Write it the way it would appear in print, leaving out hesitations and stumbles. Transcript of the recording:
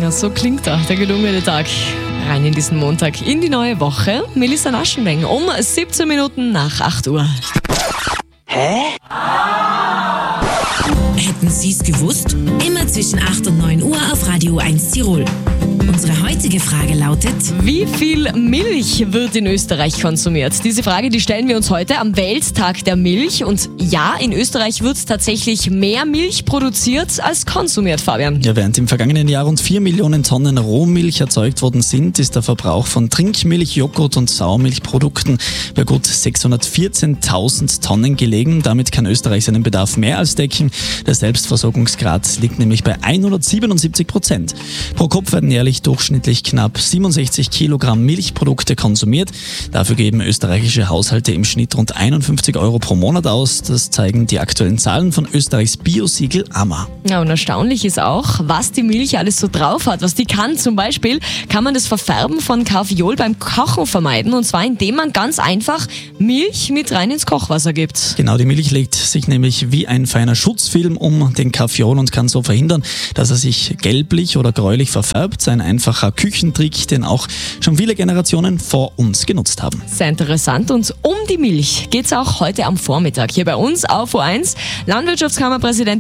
Ja, so klingt der gelungene Tag. Rein in diesen Montag, in die neue Woche. Melissa Naschenweng um 17 Minuten nach 8 Uhr. Hätten Sie es gewusst? Immer zwischen 8 und 9 Uhr auf Radio 1 Tirol. Unsere heutige Frage lautet: Wie viel Milch wird in Österreich konsumiert? Diese Frage, die stellen wir uns heute am Welttag der Milch. Und ja, in Österreich wird tatsächlich mehr Milch produziert als konsumiert, Fabian. Ja, während im vergangenen Jahr rund 4 Millionen Tonnen Rohmilch erzeugt worden sind, ist der Verbrauch von Trinkmilch, Joghurt und Sauermilchprodukten bei gut 614.000 Tonnen gelegen. Damit kann Österreich seinen Bedarf mehr als decken. Der Selbstversorgungsgrad liegt nämlich bei 177%. Pro Kopf werden jährlich durchschnittlich knapp 67 Kilogramm Milchprodukte konsumiert. Dafür geben österreichische Haushalte im Schnitt rund 51 Euro pro Monat aus. Das zeigen die aktuellen Zahlen von Österreichs Biosiegel AMA. Ja, und erstaunlich ist auch, was die Milch alles so drauf hat, was die kann. Zum Beispiel kann man das Verfärben von Kaffeeol beim Kochen vermeiden, und zwar indem man ganz einfach Milch mit rein ins Kochwasser gibt. Genau, die Milch legt sich nämlich wie ein feiner Schutzfilm um den Kaffeeol und kann so verhindern, dass er sich gelblich oder gräulich verfärbt. Ein einfacher Küchentrick, den auch schon viele Generationen vor uns genutzt haben. Sehr interessant. Und um die Milch geht es auch heute am Vormittag hier bei uns auf O1. Landwirtschaftskammerpräsident